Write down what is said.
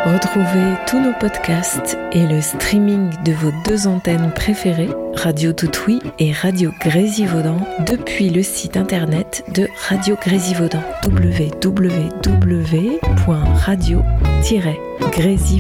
Retrouvez tous nos podcasts et le streaming de vos deux antennes préférées, Radio Toutoui et Radio Grésivaudan, depuis le site internet de Radio Grésivaudan, www.radio-grésivaudan.fr.